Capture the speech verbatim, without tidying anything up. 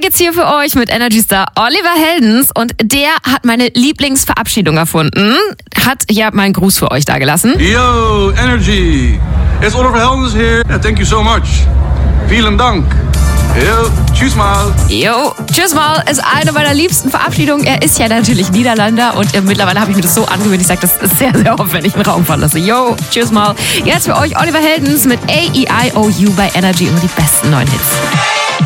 geht's hier für euch mit Energy Star Oliver Heldens und der hat meine Lieblingsverabschiedung erfunden. Hat ja meinen Gruß für euch dagelassen. Yo, Energy. It's Oliver Heldens here. Yeah, thank you so much. Vielen Dank. Yo, tschüss mal. Jo, tschüss mal ist eine meiner liebsten Verabschiedungen. Er ist ja natürlich Niederländer und äh, mittlerweile habe ich mir das so angewöhnt. Ich sage das sehr, sehr oft, wenn ich einen Raum verlasse. Jo, tschüss mal. Jetzt für euch Oliver Heldens mit A E I O U bei Energy, immer die besten neuen Hits.